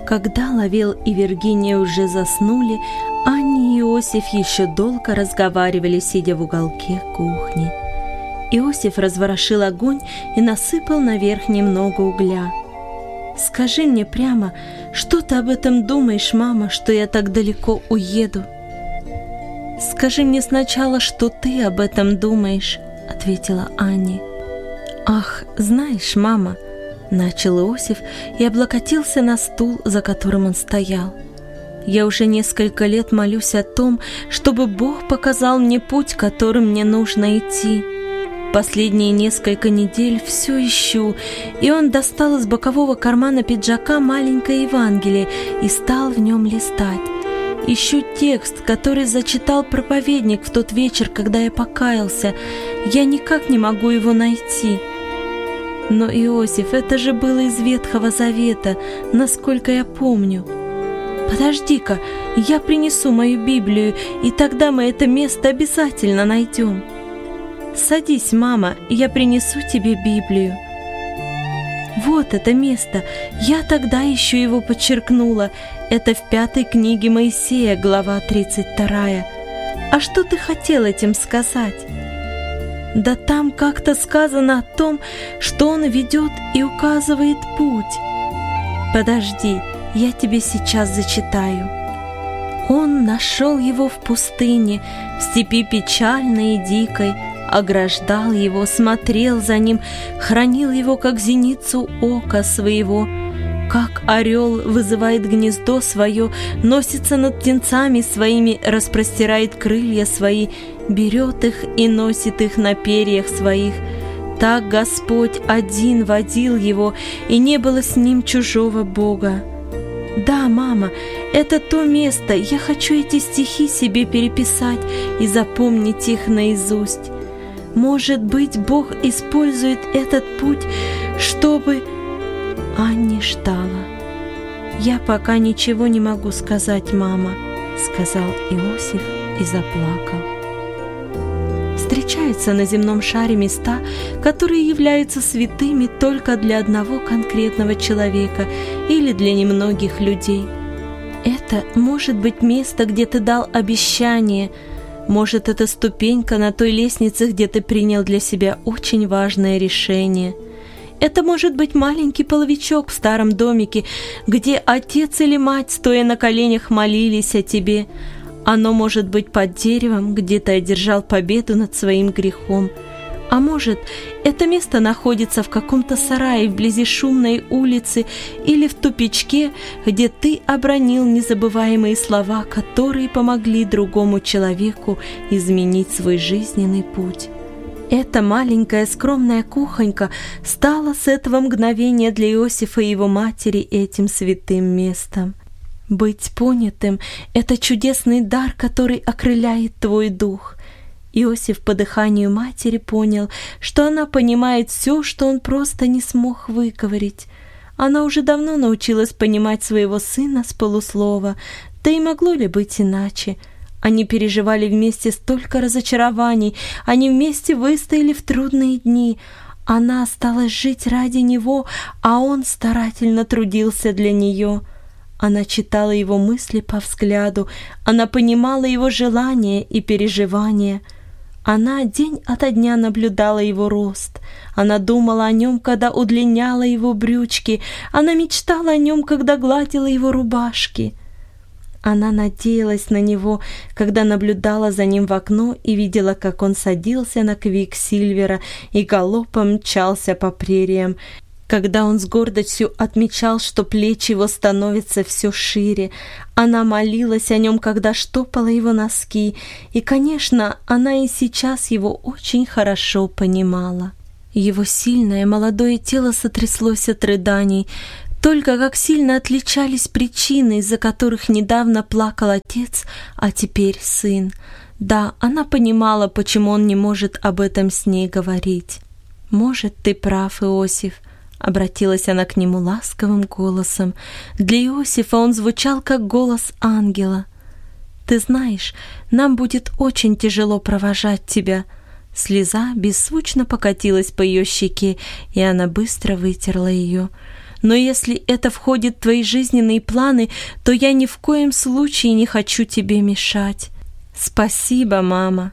Когда Лавел и Виргиния уже заснули, Анни и Иосиф еще долго разговаривали, сидя в уголке кухни. Иосиф разворошил огонь и насыпал наверх немного угля. «Скажи мне прямо, что ты об этом думаешь, мама, что я так далеко уеду?» «Скажи мне сначала, что ты об этом думаешь», — ответила Анни. «Ах, знаешь, мама», — начал Иосиф и облокотился на стул, за которым он стоял. «Я уже несколько лет молюсь о том, чтобы Бог показал мне путь, которым мне нужно идти. Последние несколько недель все ищу», и он достал из бокового кармана пиджака маленькое Евангелие и стал в нем листать. «Ищу текст, который зачитал проповедник в тот вечер, когда я покаялся. Я никак не могу его найти». «Но, Иосиф, это же было из Ветхого Завета, насколько я помню». «Подожди-ка, я принесу мою Библию, и тогда мы это место обязательно найдем». «Садись, мама, я принесу тебе Библию». «Вот это место, я тогда еще его подчеркнула. Это в 5 книге Моисея, глава 32. А что ты хотел этим сказать?» «Да там как-то сказано о том, что он ведет и указывает путь». «Подожди, я тебе сейчас зачитаю. Он нашел его в пустыне, в степи печальной и дикой, ограждал его, смотрел за ним, хранил его, как зеницу ока своего. Как орел вызывает гнездо свое, носится над птенцами своими, распростирает крылья свои, берет их и носит их на перьях своих. Так Господь один водил его, и не было с ним чужого Бога». «Да, мама, это то место, я хочу эти стихи себе переписать и запомнить их наизусть. Может быть, Бог использует этот путь, чтобы...» Анни ждала. «Я пока ничего не могу сказать, мама», — сказал Иосиф и заплакал. Встречаются на земном шаре места, которые являются святыми только для одного конкретного человека или для немногих людей. Это может быть место, где ты дал обещание, может, это ступенька на той лестнице, где ты принял для себя очень важное решение. Это может быть маленький половичок в старом домике, где отец или мать, стоя на коленях, молились о тебе. Оно может быть под деревом, где ты одержал победу над своим грехом. А может, это место находится в каком-то сарае вблизи шумной улицы или в тупичке, где ты обронил незабываемые слова, которые помогли другому человеку изменить свой жизненный путь. Эта маленькая скромная кухонька стала с этого мгновения для Иосифа и его матери этим святым местом. Быть понятым — это чудесный дар, который окрыляет твой дух. Иосиф по дыханию матери понял, что она понимает все, что он просто не смог выговорить. Она уже давно научилась понимать своего сына с полуслова, да и могло ли быть иначе? Они переживали вместе столько разочарований, они вместе выстояли в трудные дни. Она осталась жить ради него, а он старательно трудился для нее. Она читала его мысли по взгляду, она понимала его желания и переживания. Она день ото дня наблюдала его рост. Она думала о нем, когда удлиняла его брючки. Она мечтала о нем, когда гладила его рубашки. Она надеялась на него, когда наблюдала за ним в окно и видела, как он садился на Квиксильвера и галопом мчался по прериям, когда он с гордостью отмечал, что плечи его становятся все шире. Она молилась о нем, когда штопала его носки, и, конечно, она и сейчас его очень хорошо понимала. Его сильное молодое тело сотряслось от рыданий. Только как сильно отличались причины, из-за которых недавно плакал отец, а теперь сын. Да, она понимала, почему он не может об этом с ней говорить. «Может, ты прав, Иосиф», — обратилась она к нему ласковым голосом. Для Иосифа он звучал, как голос ангела. «Ты знаешь, нам будет очень тяжело провожать тебя». Слеза беззвучно покатилась по ее щеке, и она быстро вытерла ее. но если это входит в твои жизненные планы, то я ни в коем случае не хочу тебе мешать». «Спасибо, мама».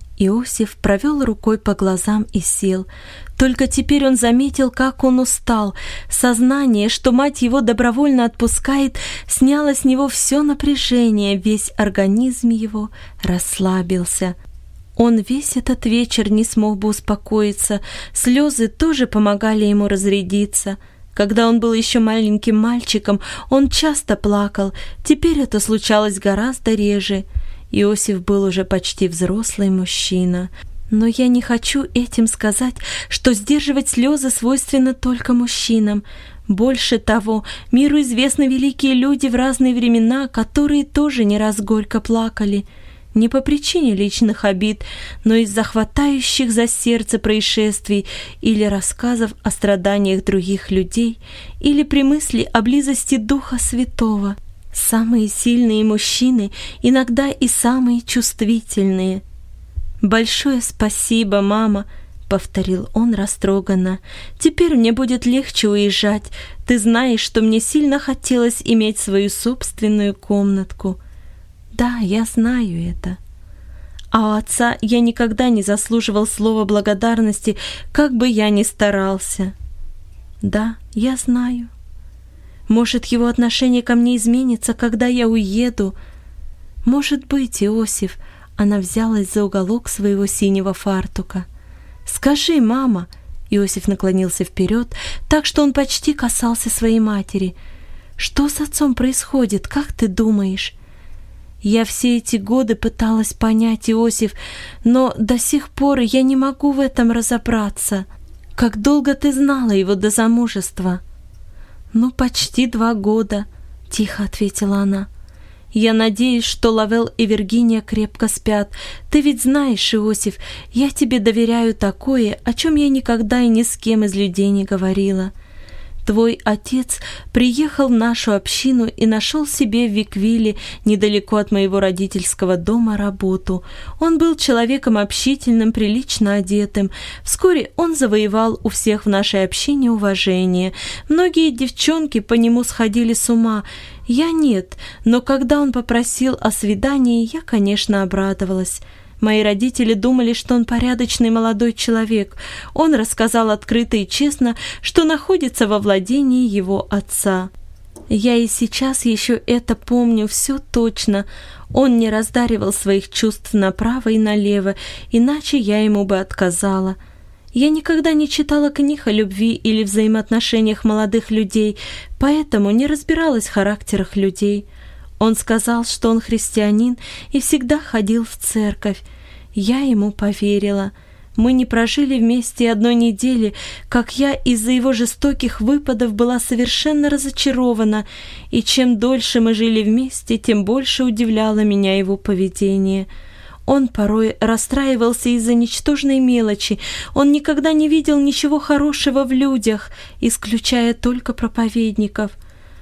Иосиф провел рукой по глазам и сел. Только теперь он заметил, как он устал. Сознание, что мать его добровольно отпускает, сняло с него все напряжение, весь организм его расслабился. Он весь этот вечер не смог бы успокоиться, слезы тоже помогали ему разрядиться. Когда он был еще маленьким мальчиком, он часто плакал, теперь это случалось гораздо реже. Иосиф был уже почти взрослый мужчина. Но я не хочу этим сказать, что сдерживать слезы свойственно только мужчинам. Больше того, миру известны великие люди в разные времена, которые тоже не раз горько плакали. Не по причине личных обид, но из-за хватающих за сердце происшествий или рассказов о страданиях других людей, или при мысли о близости Духа Святого. Самые сильные мужчины иногда и самые чувствительные. «Большое спасибо, мама», — повторил он растроганно. «Теперь мне будет легче уезжать. Ты знаешь, что мне сильно хотелось иметь свою собственную комнатку». «Да, я знаю это». А у отца я никогда не заслуживал слова благодарности, как бы я ни старался. «Да, я знаю». Может, его отношение ко мне изменится, когда я уеду? Может быть, Иосиф. Она взялась за уголок своего синего фартука. «Скажи, мама!» Иосиф наклонился вперед, так что он почти касался своей матери. «Что с отцом происходит, как ты думаешь?» «Я все эти годы пыталась понять, Иосиф, но до сих пор я не могу в этом разобраться. Как долго ты знала его до замужества?» «Ну, почти 2 года», — тихо ответила она. «Я надеюсь, что Лавел и Виргиния крепко спят. Ты ведь знаешь, Иосиф, я тебе доверяю такое, о чем я никогда и ни с кем из людей не говорила. Твой отец приехал в нашу общину и нашел себе в Виквилле, недалеко от моего родительского дома, работу. Он был человеком общительным, прилично одетым. Вскоре он завоевал у всех в нашей общине уважение. Многие девчонки по нему сходили с ума. Я нет, но когда он попросил о свидании, я, конечно, обрадовалась. Мои родители думали, что он порядочный молодой человек. Он рассказал открыто и честно, что находится во владении его отца. Я и сейчас еще это помню, все точно. Он не раздаривал своих чувств направо и налево, иначе я ему бы отказала. Я никогда не читала книг о любви или взаимоотношениях молодых людей, поэтому не разбиралась в характерах людей. Он сказал, что он христианин и всегда ходил в церковь. Я ему поверила. Мы не прожили вместе 1 недели, как я из-за его жестоких выпадов была совершенно разочарована, и чем дольше мы жили вместе, тем больше удивляло меня его поведение. Он порой расстраивался из-за ничтожной мелочи. Он никогда не видел ничего хорошего в людях, исключая только проповедников.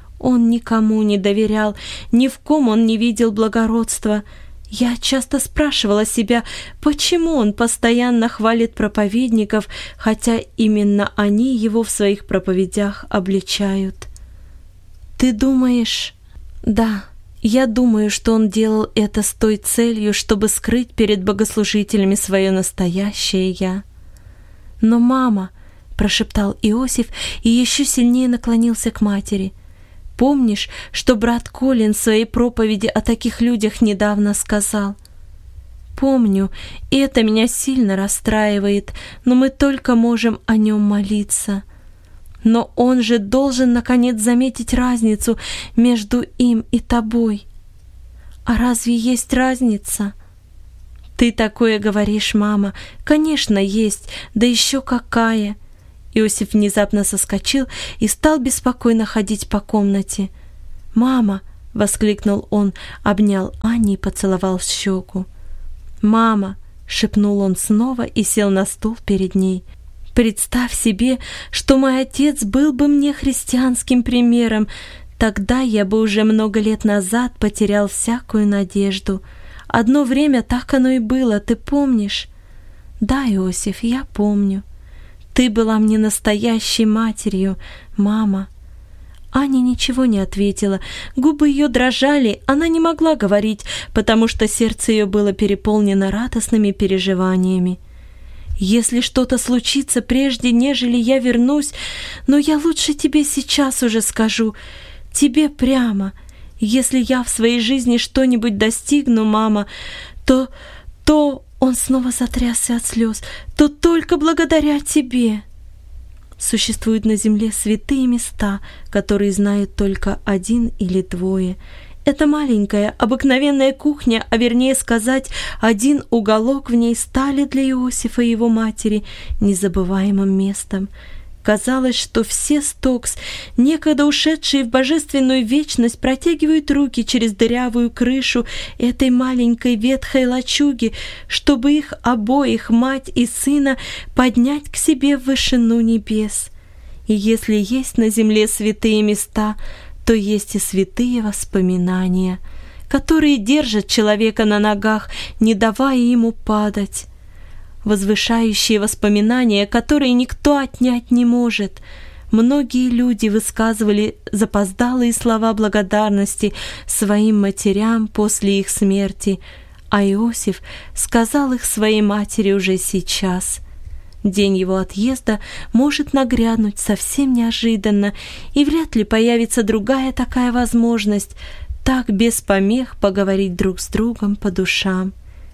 Он никому не доверял, ни в ком он не видел благородства. Я часто спрашивала себя, почему он постоянно хвалит проповедников, хотя именно они его в своих проповедях обличают. «Ты думаешь...» «Да, я думаю, что он делал это с той целью, чтобы скрыть перед богослужителями свое настоящее «я». «Но, мама...» — прошептал Иосиф и еще сильнее наклонился к матери. «Помнишь, что брат Колин в своей проповеди о таких людях недавно сказал?» «Помню, и это меня сильно расстраивает, но мы только можем о нем молиться. Но он же должен, наконец, заметить разницу между им и тобой. А разве есть разница?» «Ты такое говоришь, мама. Конечно, есть, да еще какая!» Иосиф внезапно соскочил и стал беспокойно ходить по комнате. «Мама!» — воскликнул он, обнял Анни и поцеловал в щеку. «Мама!» — шепнул он снова и сел на стул перед ней. «Представь себе, что мой отец был бы мне христианским примером. Тогда я бы уже много лет назад потерял всякую надежду. Одно время так оно и было, ты помнишь?» «Да, Иосиф, я помню. Ты была мне настоящей матерью, мама». Аня ничего не ответила. Губы ее дрожали, она не могла говорить, потому что сердце ее было переполнено радостными переживаниями. «Если что-то случится прежде, нежели я вернусь, но я лучше тебе сейчас уже скажу, тебе прямо. Если я в своей жизни что-нибудь достигну, мама, то он снова затрясся от слез, то только благодаря тебе». Существуют на земле святые места, которые знают только один или двое. Это маленькая, обыкновенная кухня, а вернее сказать, один уголок в ней стали для Иосифа и его матери незабываемым местом. Казалось, что все Стокс, некогда ушедшие в божественную вечность, протягивают руки через дырявую крышу этой маленькой ветхой лачуги, чтобы их обоих, мать и сына, поднять к себе в вышину небес. И если есть на земле святые места, то есть и святые воспоминания, которые держат человека на ногах, не давая ему падать. Возвышающие воспоминания, которые никто отнять не может. Многие люди высказывали запоздалые слова благодарности своим матерям после их смерти, а Иосиф сказал их своей матери уже сейчас. День его отъезда может нагрянуть совсем неожиданно, и вряд ли появится другая такая возможность так без помех поговорить друг с другом по душам.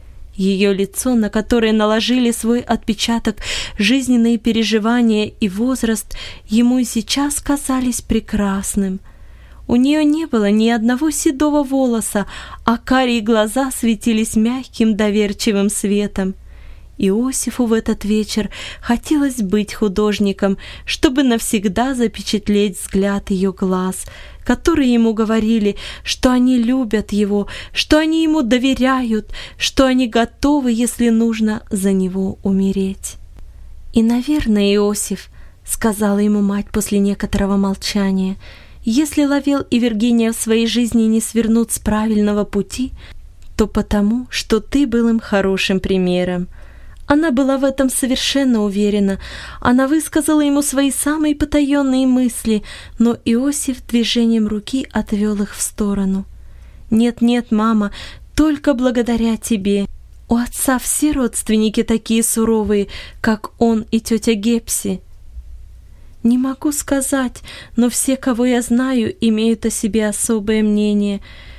Ее лицо, на которое наложили свой отпечаток жизненные переживания и возраст, ему и сейчас казались прекрасным. У нее не было ни одного седого волоса, а карие глаза светились мягким доверчивым светом. Иосифу в этот вечер хотелось быть художником, чтобы навсегда запечатлеть взгляд ее глаз, которые ему говорили, что они любят его, что они ему доверяют, что они готовы, если нужно, за него умереть. «И, наверное, Иосиф, — сказала ему мать после некоторого молчания, — если Лавел и Виргиния в своей жизни не свернут с правильного пути, то потому, что ты был им хорошим примером». Она была в этом совершенно уверена. Она высказала ему свои самые потаенные мысли, но Иосиф движением руки отвел их в сторону. «Нет-нет, мама, только благодаря тебе. У отца все родственники такие суровые, как он и тетя Гепси». «Не могу сказать, но все, кого я знаю, имеют о себе особое мнение.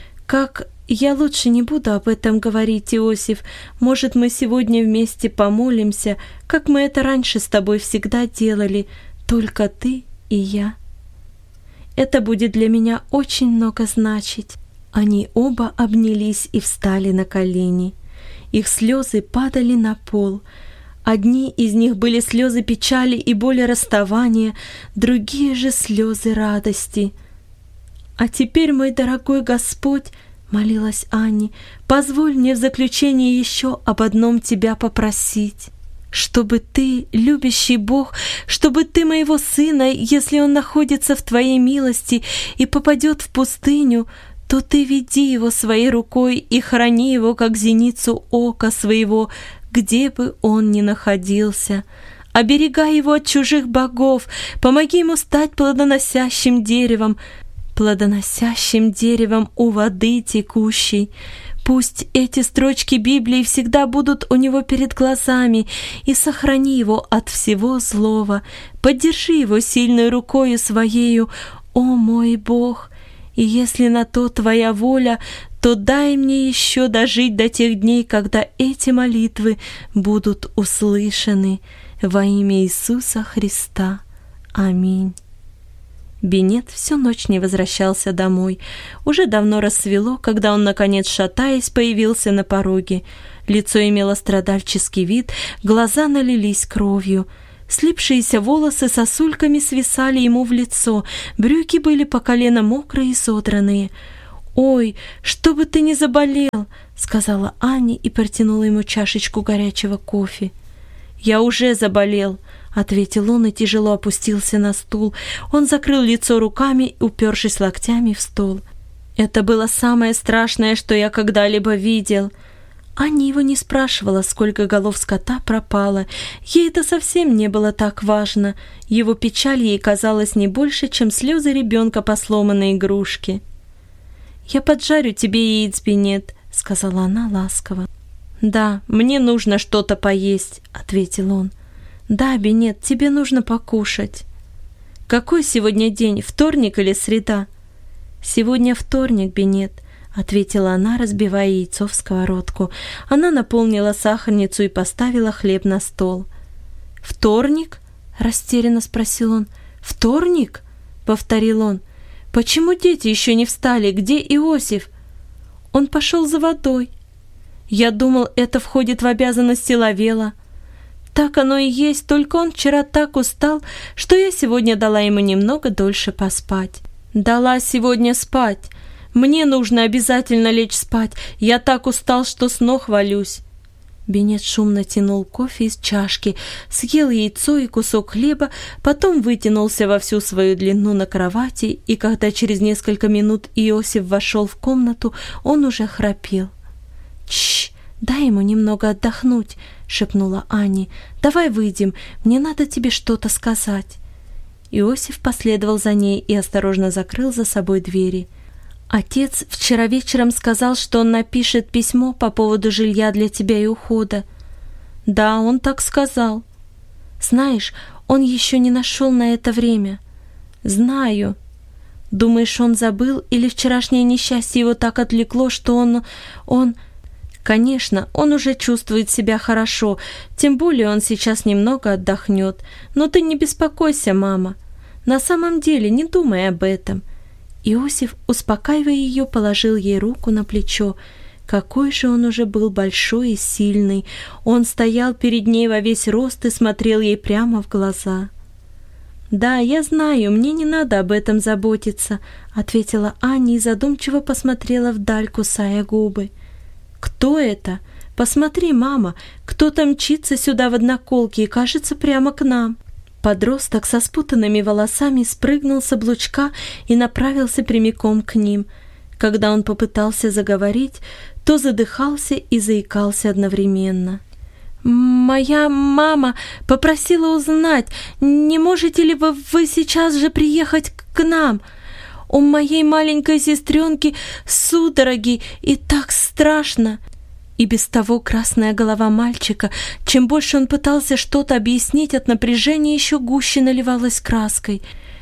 Я лучше не буду об этом говорить, Иосиф. Может, мы сегодня вместе помолимся, как мы это раньше с тобой всегда делали, только ты и я. Это будет для меня очень много значить». Они оба обнялись и встали на колени. Их слезы падали на пол. Одни из них были слезы печали и боли расставания, другие же слезы радости. «А теперь, мой дорогой Господь, — молилась Анни, — позволь мне в заключение еще об одном тебя попросить. Чтобы ты, любящий Бог, чтобы ты моего сына, если он находится в твоей милости и попадет в пустыню, то ты веди его своей рукой и храни его, как зеницу ока своего, где бы он ни находился. Оберегай его от чужих богов, помоги ему стать плодоносящим деревом у воды текущей. Пусть эти строчки Библии всегда будут у него перед глазами, и сохрани его от всего злого. Поддержи его сильной рукою своею, о мой Бог, и если на то твоя воля, то дай мне еще дожить до тех дней, когда эти молитвы будут услышаны. Во имя Иисуса Христа. Аминь». Беннет всю ночь не возвращался домой. Уже давно рассвело, когда он, наконец, шатаясь, появился на пороге. Лицо имело страдальческий вид, глаза налились кровью. Слипшиеся волосы сосульками свисали ему в лицо, брюки были по колено мокрые и содранные. «Ой, чтобы ты не заболел!» — сказала Аня и протянула ему чашечку горячего кофе. «Я уже заболел!» — ответил он и тяжело опустился на стул. Он закрыл лицо руками, упершись локтями в стол. «Это было самое страшное, что я когда-либо видел». Аня его не спрашивала, сколько голов скота пропало. Ей это совсем не было так важно. Его печаль ей казалась не больше, чем слезы ребенка по сломанной игрушке. «Я поджарю тебе яиц, Бенет», — сказала она ласково. «Да, мне нужно что-то поесть», — ответил он. «Да, Бенет, тебе нужно покушать». «Какой сегодня день, вторник или среда?» «Сегодня вторник, Бенет», — ответила она, разбивая яйцо в сковородку. Она наполнила сахарницу и поставила хлеб на стол. «Вторник?» — растерянно спросил он. «Вторник?» — повторил он. «Почему дети еще не встали? Где Иосиф?» «Он пошел за водой». «Я думал, это входит в обязанности Лавела». «Так оно и есть, только он вчера так устал, что я сегодня дала ему немного дольше поспать». «Дала сегодня спать. Мне нужно обязательно лечь спать. Я так устал, что с ног валюсь». Бенет шумно тянул кофе из чашки, съел яйцо и кусок хлеба, потом вытянулся во всю свою длину на кровати, и когда через несколько минут Иосиф вошел в комнату, он уже храпел. «Тш, дай ему немного отдохнуть», — шепнула Ане. «Давай выйдем, мне надо тебе что-то сказать». Иосиф последовал за ней и осторожно закрыл за собой двери. «Отец вчера вечером сказал, что он напишет письмо по поводу жилья для тебя и ухода». «Да, он так сказал». «Знаешь, он еще не нашел на это время». «Знаю». «Думаешь, он забыл, или вчерашнее несчастье его так отвлекло, что он...» «Конечно, он уже чувствует себя хорошо, тем более он сейчас немного отдохнет. Но ты не беспокойся, мама. На самом деле не думай об этом». Иосиф, успокаивая ее, положил ей руку на плечо. Какой же он уже был большой и сильный. Он стоял перед ней во весь рост и смотрел ей прямо в глаза. «Да, я знаю, мне не надо об этом заботиться», — ответила Аня и задумчиво посмотрела вдаль, кусая губы. «Кто это? Посмотри, мама, кто-то мчится сюда в одноколке и, кажется, прямо к нам». Подросток со спутанными волосами спрыгнул с облучка и направился прямиком к ним. Когда он попытался заговорить, то задыхался и заикался одновременно. «Моя мама попросила узнать, не можете ли вы сейчас же приехать к нам? У моей маленькой сестренки судороги, и так страшно». И без того красная голова мальчика, чем больше он пытался что-то объяснить, от напряжения еще гуще наливалась краской.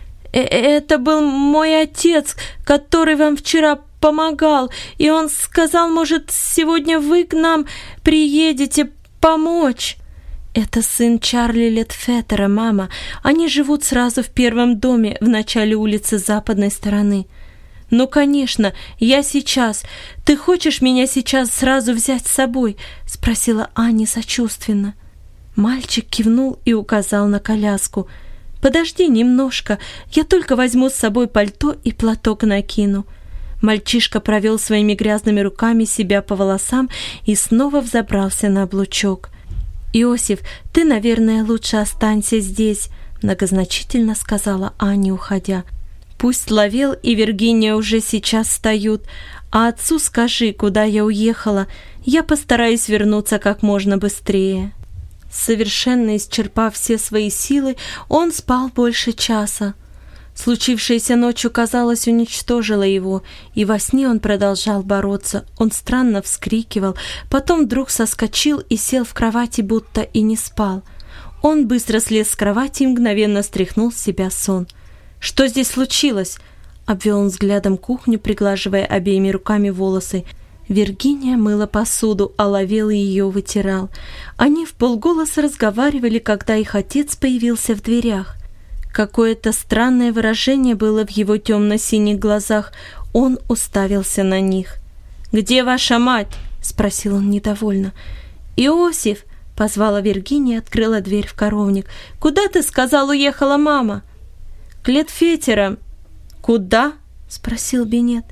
«Это был мой отец, который вам вчера помогал, и он сказал, может, сегодня вы к нам приедете помочь». «Это сын Чарли Летфеттера, мама. Они живут сразу в первом доме в начале улицы с западной стороны». «Ну, конечно, я сейчас. Ты хочешь меня сейчас сразу взять с собой?» — спросила Аня сочувственно. Мальчик кивнул и указал на коляску. «Подожди немножко, я только возьму с собой пальто и платок накину». Мальчишка провел своими грязными руками себя по волосам и снова взобрался на облучок. «Иосиф, ты, наверное, лучше останься здесь», — многозначительно сказала Аня, уходя. «Пусть Лавел и Виргиния уже сейчас встают, а отцу скажи, куда я уехала. Я постараюсь вернуться как можно быстрее». Совершенно исчерпав все свои силы, он спал больше часа. Случившееся ночью, казалось, уничтожило его, и во сне он продолжал бороться. Он странно вскрикивал, потом вдруг соскочил и сел в кровати, будто и не спал. Он быстро слез с кровати и мгновенно стряхнул с себя сон. «Что здесь случилось?» — обвел он взглядом кухню, приглаживая обеими руками волосы. Виргиния мыла посуду, а Лавел ее вытирал. Они вполголоса разговаривали, когда их отец появился в дверях. Какое-то странное выражение было в его темно-синих глазах. Он уставился на них. «Где ваша мать?» — спросил он недовольно. «Иосиф!» — позвала Виргиния и открыла дверь в коровник. «Куда, ты сказал, уехала мама?» «К Летфеттерам». «Куда?» — спросил Бенет.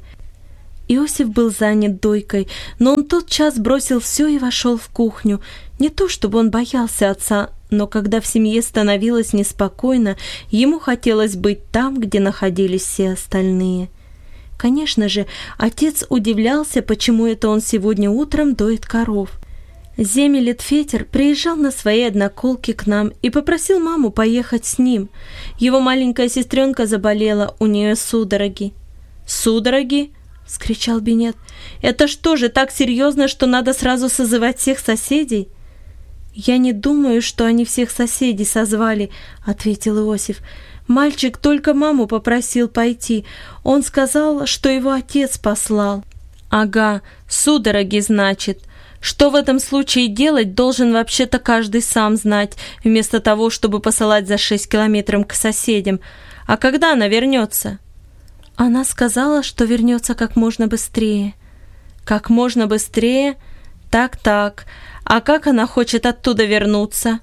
Иосиф был занят дойкой, но он тотчас бросил все и вошел в кухню. Не то чтобы он боялся отца, но когда в семье становилось неспокойно, ему хотелось быть там, где находились все остальные. Конечно же, отец удивлялся, почему это он сегодня утром доит коров. Земелетфетер приезжал на своей одноколке к нам и попросил маму поехать с ним. Его маленькая сестренка заболела, у нее судороги. «Судороги?» — вскричал Беннет. «Это что же, так серьезно, что надо сразу созывать всех соседей?» «Я не думаю, что они всех соседей созвали», — ответил Иосиф. «Мальчик только маму попросил пойти. Он сказал, что его отец послал». «Ага, судороги, значит. Что в этом случае делать, должен вообще-то каждый сам знать, вместо того, чтобы посылать за 6 километров к соседям. А когда она вернется?» «Она сказала, что вернется как можно быстрее». «Как можно быстрее? Так. А как она хочет оттуда вернуться?»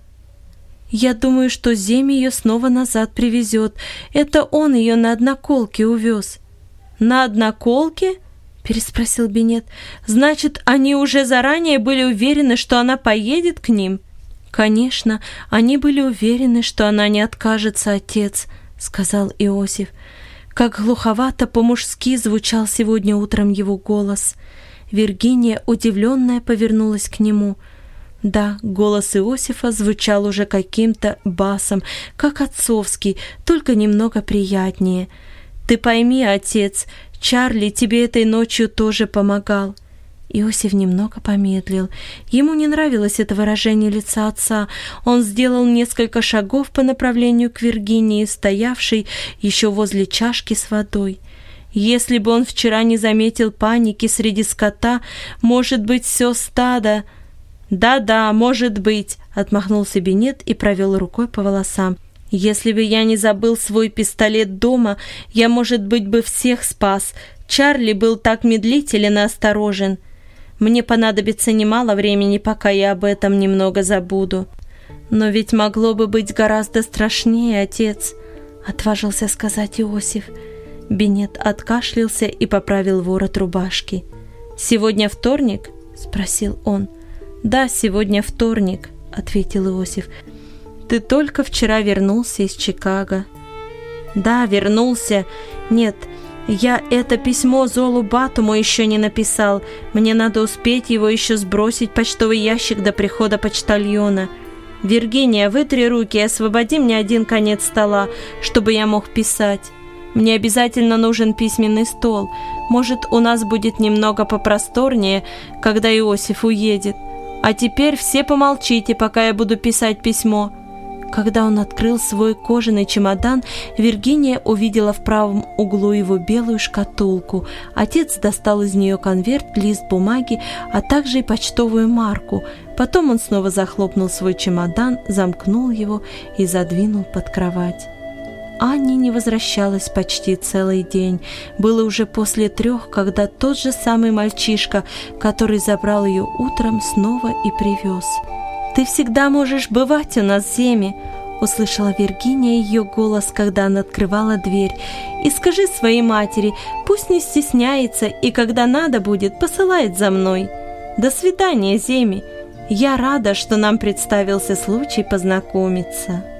«Я думаю, что Земи ее снова назад привезет. Это он ее на одноколке увез». «На одноколке?» — переспросил Беннет. «Значит, они уже заранее были уверены, что она поедет к ним?» «Конечно, они были уверены, что она не откажется, отец», — сказал Иосиф. Как глуховато по-мужски звучал сегодня утром его голос. Виргиния, удивленная, повернулась к нему. Да, голос Иосифа звучал уже каким-то басом, как отцовский, только немного приятнее. «Ты пойми, отец, Чарли тебе этой ночью тоже помогал». Иосиф немного помедлил. Ему не нравилось это выражение лица отца. Он сделал несколько шагов по направлению к Виргинии, стоявшей еще возле чашки с водой. Если бы он вчера не заметил паники среди скота, может быть, все стадо... «Да, может быть», — отмахнулся Беннет и провел рукой по волосам. «Если бы я не забыл свой пистолет дома, я, может быть, бы всех спас. Чарли был так медлителен и осторожен. Мне понадобится немало времени, пока я об этом немного забуду». «Но ведь могло бы быть гораздо страшнее, отец», — отважился сказать Иосиф. Беннет откашлялся и поправил ворот рубашки. «Сегодня вторник?» — спросил он. «Да, сегодня вторник», — ответил Иосиф. «Ты только вчера вернулся из Чикаго». «Да, вернулся. Нет, я это письмо Золу Батуму еще не написал. Мне надо успеть его еще сбросить в почтовый ящик до прихода почтальона. Виргиния, вытри руки и освободи мне один конец стола, чтобы я мог писать. Мне обязательно нужен письменный стол. Может, у нас будет немного попросторнее, когда Иосиф уедет. А теперь все помолчите, пока я буду писать письмо». Когда он открыл свой кожаный чемодан, Виргиния увидела в правом углу его белую шкатулку. Отец достал из нее конверт, лист бумаги, а также и почтовую марку. Потом он снова захлопнул свой чемодан, замкнул его и задвинул под кровать. Анни не возвращалась почти целый день. Было уже после 3, когда тот же самый мальчишка, который забрал ее утром, снова и привез. «Ты всегда можешь бывать у нас, Земи», — услышала Виргиния ее голос, когда она открывала дверь. «И скажи своей матери, пусть не стесняется и, когда надо будет, посылает за мной. До свидания, Земи. Я рада, что нам представился случай познакомиться».